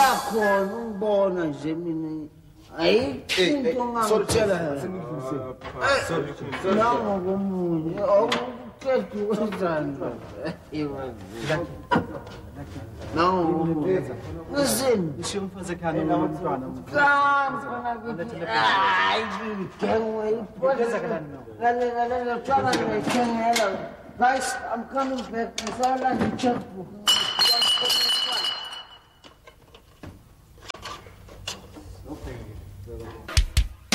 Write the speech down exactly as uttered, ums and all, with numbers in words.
uyakhona ungibona nje mina ayikho into ngangitshela nango komunye awuqeda ukwenzani nango komunye listen Nishiye umfazi ekhaya nomntwana hayi ngigengwe iphoza lalela lalela tshwana ngiyithengela guys I'm coming back ngisala ngicheckbook